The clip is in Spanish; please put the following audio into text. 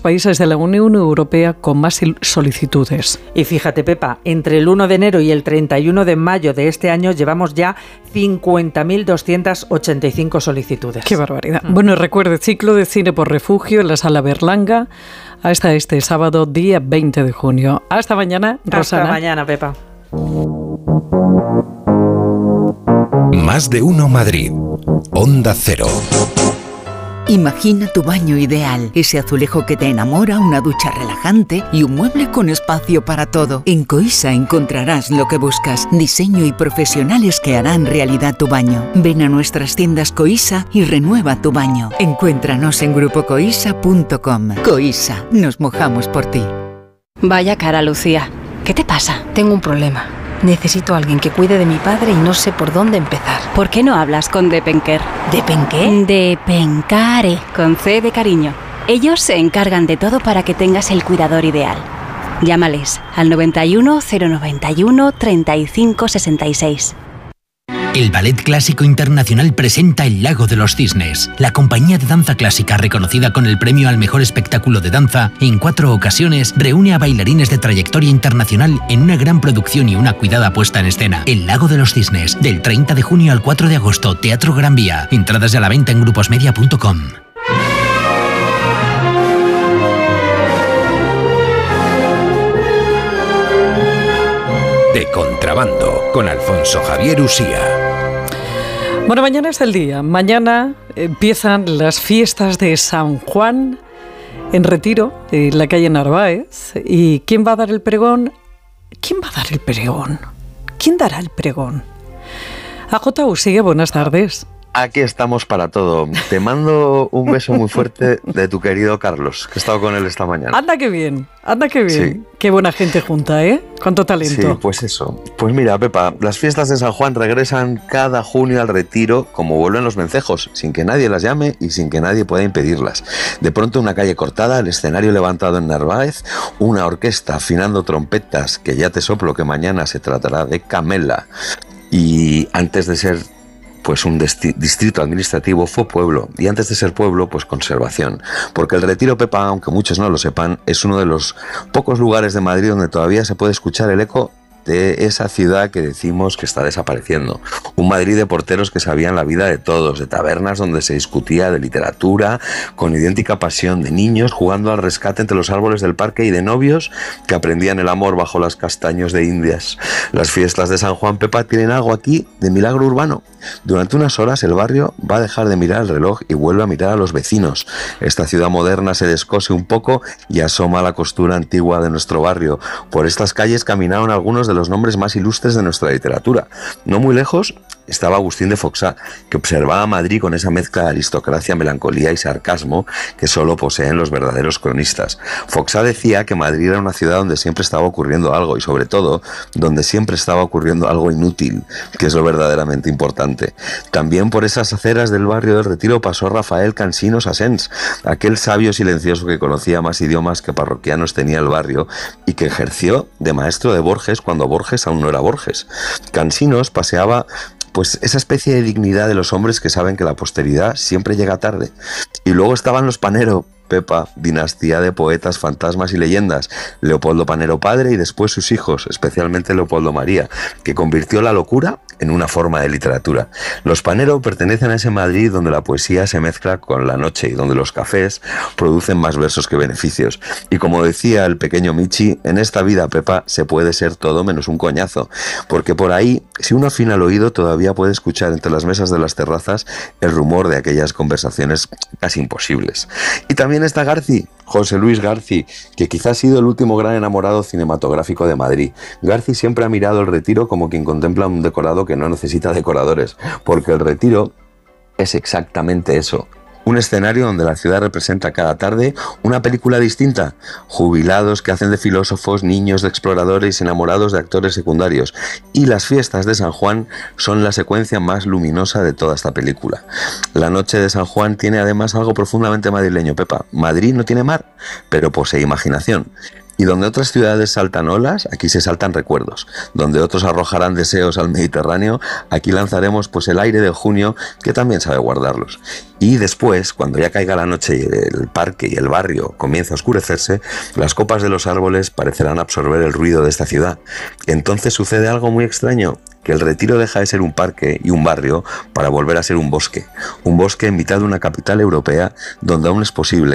países de la Unión Europea con más solicitudes. Y fíjate, Pepa, entre el 1 de enero y el 31 de mayo de este año llevamos ya 50.285 solicitudes. ¡Qué barbaridad! Bueno, y recuerde, ciclo de cine por refugio en la Sala Berlanga hasta este sábado, día 20 de junio. Hasta mañana, Rosana. Hasta mañana, Pepa. Más de uno Madrid. Onda Cero. Imagina tu baño ideal, ese azulejo que te enamora, una ducha relajante y un mueble con espacio para todo. En Coisa encontrarás lo que buscas, diseño y profesionales que harán realidad tu baño. Ven a nuestras tiendas Coisa y renueva tu baño. Encuéntranos en grupocoisa.com. Coisa, nos mojamos por ti. Vaya cara, Lucía. ¿Qué te pasa? Tengo un problema. Necesito a alguien que cuide de mi padre y no sé por dónde empezar. ¿Por qué no hablas con Depenker? ¿Depenqué? Depencare, con C de cariño. Ellos se encargan de todo para que tengas el cuidador ideal. Llámales al 91 091 35 66. El Ballet Clásico Internacional presenta El Lago de los Cisnes. La compañía de danza clásica, reconocida con el premio al mejor espectáculo de danza, en 4 ocasiones reúne a bailarines de trayectoria internacional en una gran producción y una cuidada puesta en escena. El Lago de los Cisnes, del 30 de junio al 4 de agosto, Teatro Gran Vía. Entradas a la venta en gruposmedia.com. De Contrabando, con Alfonso Javier Usía. Bueno, mañana es el día. Mañana empiezan las fiestas de San Juan en Retiro, en la calle Narváez. ¿Y quién va a dar el pregón? ¿Quién va a dar el pregón? ¿Quién dará el pregón? AJ Usía, buenas tardes. Aquí estamos para todo. Te mando un beso muy fuerte de tu querido Carlos, que he estado con él esta mañana. Anda que bien, anda que bien. Sí. Qué buena gente junta, ¿eh? Cuánto talento. Sí, pues eso. Pues mira, Pepa, las fiestas de San Juan regresan cada junio al Retiro como vuelven los vencejos, sin que nadie las llame y sin que nadie pueda impedirlas. De pronto una calle cortada, el escenario levantado en Narváez, una orquesta afinando trompetas, que ya te soplo que mañana se tratará de Camela. Y antes de ser pues un distrito administrativo fue pueblo, y antes de ser pueblo, pues conservación. Porque el Retiro, Pepa, aunque muchos no lo sepan, es uno de los pocos lugares de Madrid donde todavía se puede escuchar el eco de esa ciudad que decimos que está desapareciendo. Un Madrid de porteros que sabían la vida de todos, de tabernas donde se discutía de literatura con idéntica pasión, de niños jugando al rescate entre los árboles del parque y de novios que aprendían el amor bajo los castaños de Indias. Las fiestas de San Juan, Pepa, tienen algo aquí de milagro urbano. Durante unas horas el barrio va a dejar de mirar el reloj y vuelve a mirar a los vecinos. Esta ciudad moderna se descose un poco y asoma la costura antigua de nuestro barrio. Por estas calles caminaron algunos de los nombres más ilustres de nuestra literatura. No muy lejos estaba Agustín de Foxá, que observaba Madrid con esa mezcla de aristocracia, melancolía y sarcasmo que solo poseen los verdaderos cronistas. Foxá decía que Madrid era una ciudad donde siempre estaba ocurriendo algo y, sobre todo, donde siempre estaba ocurriendo algo inútil, que es lo verdaderamente importante. También por esas aceras del barrio del Retiro pasó Rafael Cansinos Asens, aquel sabio silencioso que conocía más idiomas que parroquianos tenía el barrio y que ejerció de maestro de Borges cuando Borges aún no era Borges. Cansinos paseaba pues esa especie de dignidad de los hombres que saben que la posteridad siempre llega tarde. Y luego estaban los Panero, Pepa, dinastía de poetas, fantasmas y leyendas. Leopoldo Panero padre y después sus hijos, especialmente Leopoldo María, que convirtió la locura en una forma de literatura. Los Panero pertenecen a ese Madrid donde la poesía se mezcla con la noche y donde los cafés producen más versos que beneficios. Y como decía el pequeño Michi, en esta vida, Pepa, se puede ser todo menos un coñazo, porque por ahí, si uno afina el oído, todavía puede escuchar entre las mesas de las terrazas el rumor de aquellas conversaciones casi imposibles. Y también está Garci, José Luis Garci, que quizás ha sido el último gran enamorado cinematográfico de Madrid. Garci siempre ha mirado el Retiro como quien contempla un decorado que no necesita decoradores, porque el Retiro es exactamente eso. Un escenario donde la ciudad representa cada tarde una película distinta. Jubilados que hacen de filósofos, niños de exploradores, enamorados de actores secundarios. Y las fiestas de San Juan son la secuencia más luminosa de toda esta película. La noche de San Juan tiene además algo profundamente madrileño, Pepa. Madrid no tiene mar, pero posee imaginación. Y donde otras ciudades saltan olas, aquí se saltan recuerdos. Donde otros arrojarán deseos al Mediterráneo, aquí lanzaremos pues el aire de junio, que también sabe guardarlos. Y después, cuando ya caiga la noche y el parque y el barrio comienza a oscurecerse, las copas de los árboles parecerán absorber el ruido de esta ciudad. Entonces sucede algo muy extraño, que el Retiro deja de ser un parque y un barrio para volver a ser un bosque en mitad de una capital europea donde aún es posible